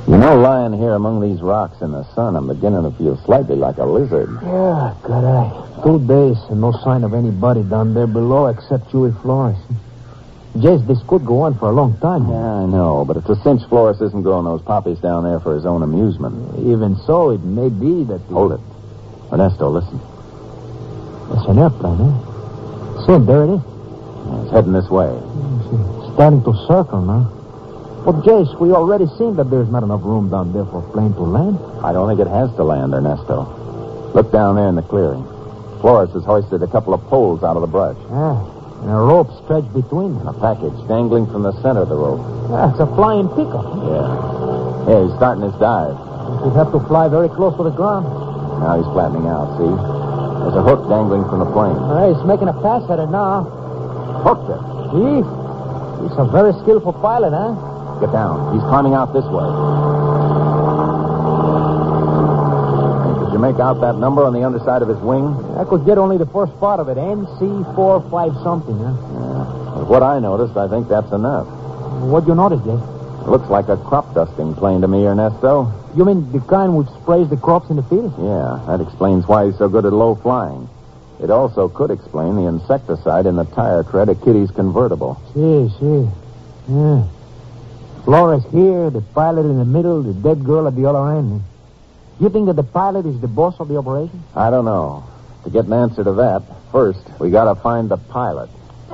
You know, lying here among these rocks in the sun, I'm beginning to feel slightly like a lizard. Yeah, good eye. 2 days and no sign of anybody down there below except Chewy Flores. Jace, this could go on for a long time. Yeah, I know, but it's a cinch Flores isn't growing those poppies down there for his own amusement. Even so, it may be that... Hold it. Ernesto, listen. It's an airplane, eh? See, there it is. It's heading this way. It's starting to circle now. But, Jace, we already seen that there's not enough room down there for a plane to land. I don't think it has to land, Ernesto. Look down there in the clearing. Flores has hoisted a couple of poles out of the brush. Yeah, and a rope stretched between them. And a package dangling from the center of the rope. Yeah, it's a flying pickup. Yeah, he's starting his dive. He'd have to fly very close to the ground. Now he's flattening out, see? There's a hook dangling from the plane. He's making a pass at it now. Hooked it. He's a very skillful pilot, huh? Get down. He's climbing out this way. Did you make out that number on the underside of his wing? I could get only the first part of it. NC45 something, huh? Yeah. With what I noticed, I think that's enough. What'd you notice, Jay? It looks like a crop dusting plane to me, Ernesto. You mean the kind which sprays the crops in the field? Yeah, that explains why he's so good at low flying. It also could explain the insecticide in the tire tread of Kitty's convertible. See. Yeah. Flores here, the pilot in the middle, the dead girl at the other end. You think that the pilot is the boss of the operation? I don't know. To get an answer to that, first, we gotta find the pilot.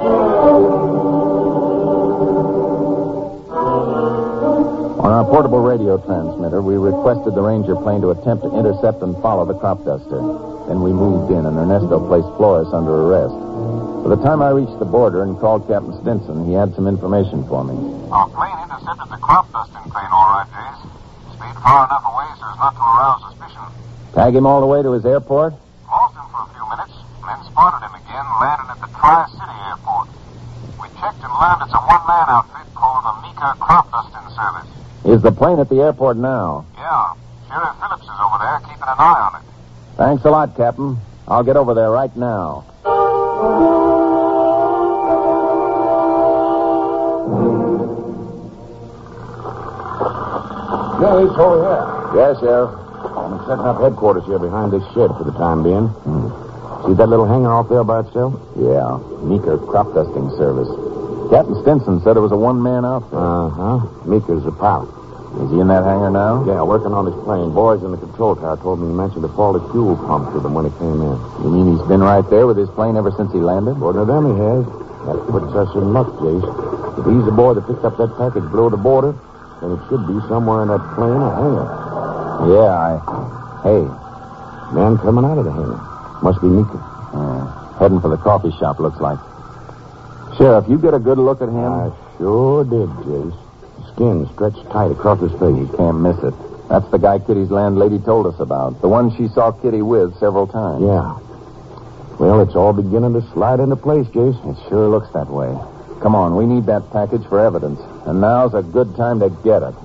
On our portable radio transmitter, we requested the Ranger plane to attempt to intercept and follow the crop duster. Then we moved in, and Ernesto placed Flores under arrest. By the time I reached the border and called Captain Stinson, he had some information for me. Our plane intercepted the crop dusting plane, all right, Jace. Speed far enough away so as not to arouse suspicion. Tag him all the way to his airport? Lost him for a few minutes, then spotted him again, landing at the Tri-City Airport. We checked and learned it's a one-man outfit called the Mika Crop Dusting Service. Is the plane at the airport now? Yeah. Sheriff Phillips is over there, keeping an eye on it. Thanks a lot, Captain. I'll get over there right now. Yeah, he's over here. Yes, Sheriff. I'm setting up headquarters here behind this shed for the time being. See that little hangar off there by itself? Yeah, Meeker Crop Dusting Service. Captain Stinson said it was a one-man outfit. Uh-huh. Meeker's a pilot. Is he in that hangar now? Yeah, working on his plane. Boys in the control tower told me he mentioned a faulty fuel pump to them when he came in. You mean he's been right there with his plane ever since he landed? According to them, he has. That puts us in luck, Jace. If he's the boy that picked up that package below the border, then it should be somewhere in that plane or hangar. Yeah, Hey. Man coming out of the hangar. Must be Meeker. Heading for the coffee shop, looks like. Sheriff, you get a good look at him? I sure did, Jace. Skin stretched tight across his face. You can't miss it. That's the guy Kitty's landlady told us about. The one she saw Kitty with several times. Yeah. Well, it's all beginning to slide into place, Jace. It sure looks that way. Come on, we need that package for evidence. And now's a good time to get it.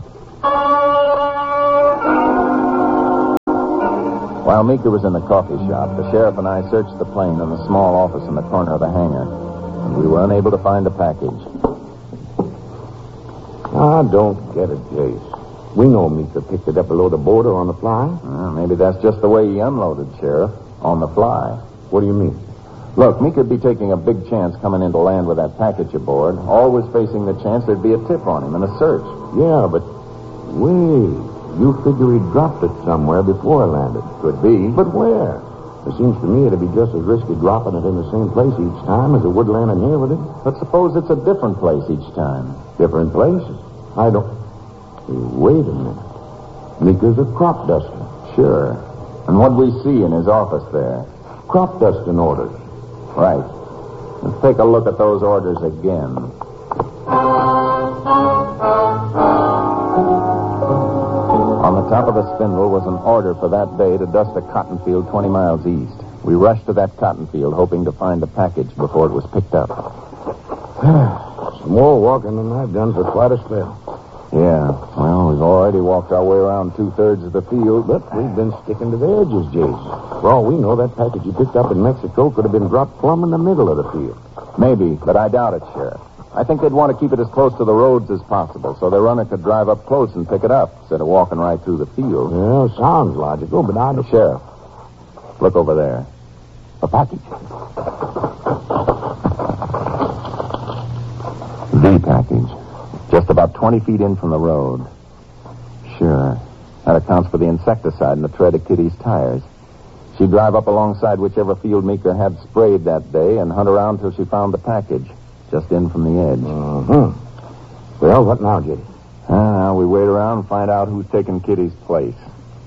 While Meeker was in the coffee shop, the sheriff and I searched the plane in the small office in the corner of the hangar. And we were unable to find the package. I don't get it, Jace. We know Meeker picked it up below the border on the fly. Maybe that's just the way he unloaded, Sheriff. On the fly. What do you mean? Look, Meeker'd be taking a big chance coming in to land with that package aboard, always facing the chance there'd be a tip on him and a search. Yeah, but wait. You figure he dropped it somewhere before it landed. Could be. But where? It seems to me it'd be just as risky dropping it in the same place each time as it would landing here with it. But suppose it's a different place each time. Different places? I don't... Wait a minute. Meeker's a crop duster. Sure. And what'd we see in his office there? Crop dusting orders. Right. Let's take a look at those orders again. On the top of the spindle was an order for that day to dust a cotton field 20 miles east. We rushed to that cotton field, hoping to find a package before it was picked up. Some more walking than I've done for quite a spell. Yeah, well, we've already walked our way around 2/3 of the field. But we've been sticking to the edges, Jace. For all we know, that package you picked up in Mexico could have been dropped plumb in the middle of the field. Maybe, but I doubt it, Sheriff. I think they'd want to keep it as close to the roads as possible so the runner could drive up close and pick it up instead of walking right through the field. Well, sounds logical, but I don't... Sheriff, look over there. A package. The package. Just about 20 feet in from the road. Sure. That accounts for the insecticide in the tread of Kitty's tires. She'd drive up alongside whichever field Meeker had sprayed that day and hunt around till she found the package, just in from the edge. Well, what now, Jetty? Now we wait around and find out who's taking Kitty's place.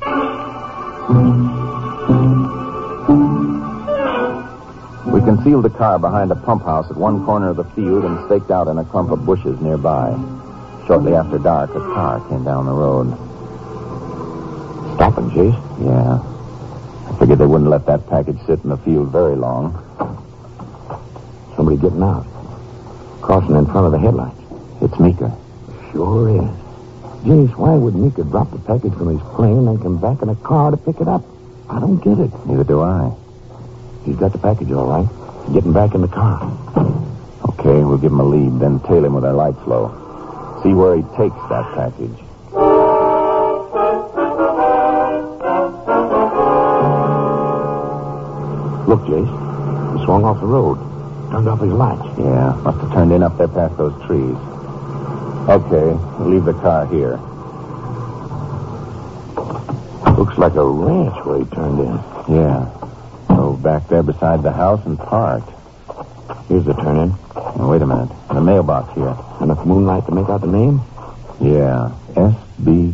We concealed the car behind a pump house at one corner of the field and staked out in a clump of bushes nearby. Shortly after dark, a car came down the road. Stopping, Jase? Yeah. I figured they wouldn't let that package sit in the field very long. Somebody getting out. Crossing in front of the headlights. It's Meeker. Sure is. Jase, why would Meeker drop the package from his plane and then come back in a car to pick it up? I don't get it. Neither do I. He's got the package all right. Getting back in the car. Okay, we'll give him a lead, then tail him with our lights low. See where he takes that package. Look, Jase. He swung off the road. Turned off his lights. Yeah, must have turned in up there past those trees. Okay, we'll leave the car here. Looks like a ranch where he turned in. Yeah. So back there beside the house and parked. Here's the turn-in. Now, wait a minute. The mailbox here. Enough moonlight to make out the name? Yeah. S.B.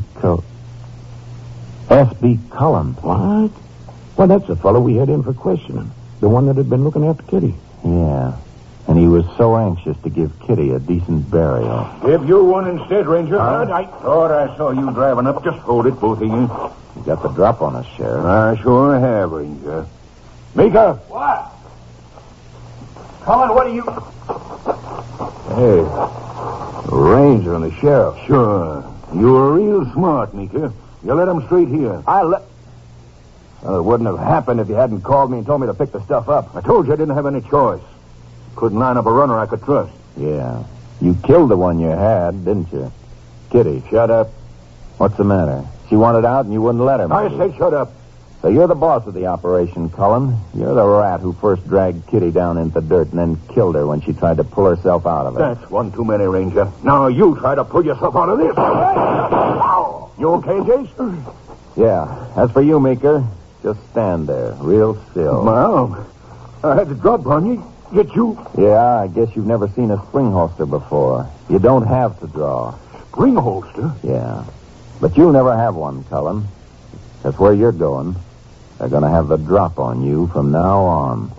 Cullen. What? Well, that's the fellow we had in for questioning. The one that had been looking after Kitty. Yeah. And he was so anxious to give Kitty a decent burial. Give you one instead, Ranger. I thought I saw you driving up. Just hold it, both of you. You got the drop on us, Sheriff. I sure have, Ranger. Meeker! What? Cullen, what are you... Hey, the Ranger and the Sheriff. Sure. You were real smart, Meeker. You let them straight here. Well, it wouldn't have happened if you hadn't called me and told me to pick the stuff up. I told you I didn't have any choice. Couldn't line up a runner I could trust. Yeah. You killed the one you had, didn't you? Kitty. Shut up. What's the matter? She wanted out and you wouldn't let her. I maybe. said shut up. So you're the boss of the operation, Cullen. You're the rat who first dragged Kitty down into the dirt and then killed her when she tried to pull herself out of it. That's one too many, Ranger. Now you try to pull yourself out of this. You okay, Jace? Yeah. As for you, Meeker, just stand there, real still. Well, I had to drop on you. Get you. Yeah, I guess you've never seen a spring holster before. You don't have to draw. Spring holster? Yeah. But you'll never have one, Cullen. That's where you're going. They're going to have the drop on you from now on.